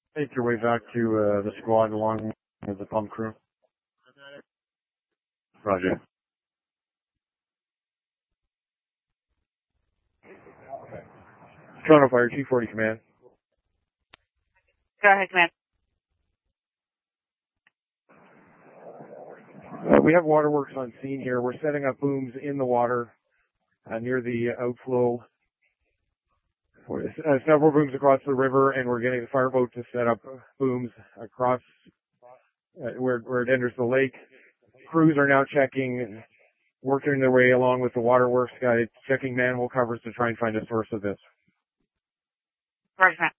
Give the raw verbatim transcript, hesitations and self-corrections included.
Make your way back to uh, the squad along with the pump crew. Roger. Toronto Fire, Chief forty Command. Go ahead, Command. Uh, we have waterworks on scene here. We're setting up booms in the water uh, near the outflow. Uh, several booms across the river, and we're getting the fireboat to set up booms across uh, where, where it enters the lake. Crews are now checking, working their way along with the waterworks guys, checking manhole covers to try and find a source of this. Roger, Command.